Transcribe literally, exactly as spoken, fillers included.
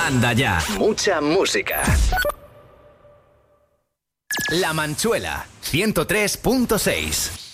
Anda ya. Mucha música. La Manchuela, ciento tres punto seis.